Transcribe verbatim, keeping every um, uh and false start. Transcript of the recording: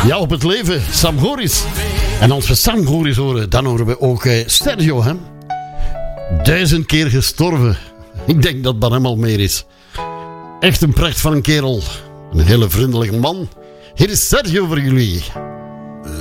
Ja, op het leven, Sam Goris. En als we Sam Goris horen, dan horen we ook eh, Sergio, hè. Duizend keer gestorven. Ik denk dat dat hem al meer is. Echt een pracht van een kerel. Een hele vriendelijke man. Hier is Sergio voor jullie.